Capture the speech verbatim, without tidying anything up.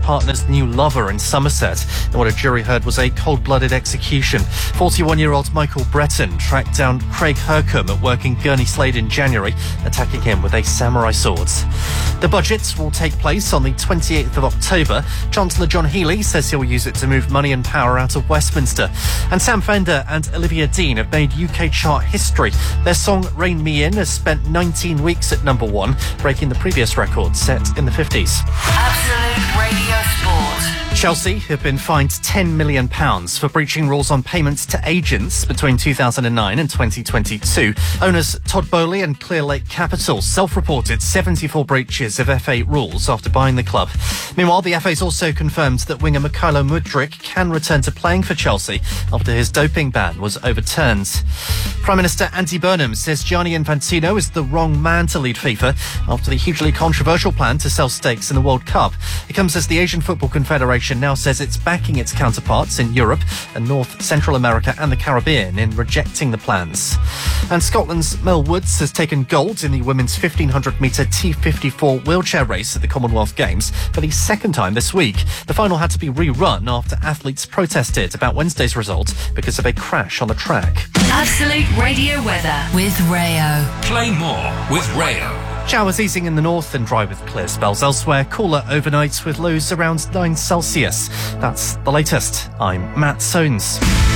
partner's new lover in Somerset. And what a jury heard was a cold-blooded execution. forty-one-year-old Michael Breton tracked down Craig Hercombe at work in Gurney Slade in January, attacking him with a samurai sword. The budget will take place on the twenty-eighth of October. Chancellor John Healey says he'll use it to move money and power out of Westminster. And Sam Fender and Olivia Dean have made U K chart history. Their song Rein Me In has spent nineteen weeks at number one, breaking the previous record set in the fifties. Absolute Radio Sport. Chelsea have been fined ten million pounds for breaching rules on payments to agents between two thousand nine and twenty twenty-two. Owners Todd Bowley and Clearlake Capital self-reported seventy-four breaches of F A rules after buying the club. Meanwhile, the F A's also confirmed that winger Mykhailo Mudryk can return to playing for Chelsea after his doping ban was overturned. Prime Minister Andy Burnham says Gianni Infantino is the wrong man to lead FIFA after the hugely controversial plan to sell stakes in the World Cup. It comes as the Asian Football Confederation now says it's backing its counterparts in Europe and North Central America and the Caribbean in rejecting the plans. And Scotland's Mel Woods has taken gold in the women's fifteen hundred metre T fifty-four wheelchair race at the Commonwealth Games for the second time this week. The final had to be rerun after athletes protested about Wednesday's result because of a crash on the track. Absolute Radio weather with Rayo. Play more with Rayo. Showers easing in the north and dry with clear spells elsewhere. Cooler overnight with lows around nine Celsius. That's the latest. I'm Matt Soanes.